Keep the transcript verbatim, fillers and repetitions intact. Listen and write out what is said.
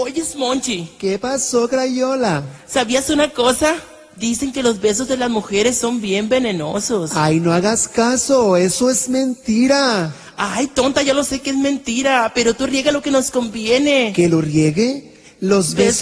Oyes, Monchi, ¿Qué pasó, Crayola? ¿sabías una cosa? Dicen que los besos de las mujeres son bien venenosos. Ay, no hagas caso, eso es mentira. Ay, tonta, ya lo sé que es mentira, pero tú riega lo que nos conviene. ¿Que lo riegue? Los besos